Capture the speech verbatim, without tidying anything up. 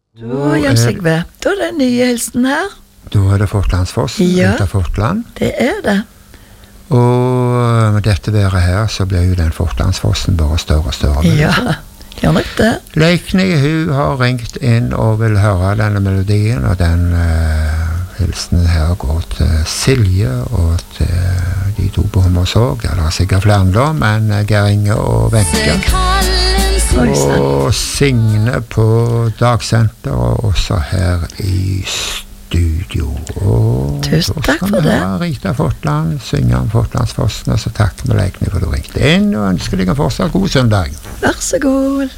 Da, Jens Sigve, da er det en ny hilsen her. Da er det Fortlandsfossen, Ja. ut av Fortland. Det er det. Og med dette været her, så blir jo den Fortlandsfossen bare større og større. Ja, gjør nok det. Leikny, hun har ringt inn og vil høre denne melodien, og den uh, hilsenen her går til Silje og til de to på Hummersåk. Det er sikkert flere da, men Geir Inge og Wenche. Og Signe på dagsenter, og også her i studio. Og tusen takk for det. Rita Fortland, synger om Fortlandsfossen, og så takk med Leikny for du ringte inn, og ønsker deg en fortsatt god søndag. Vær så god.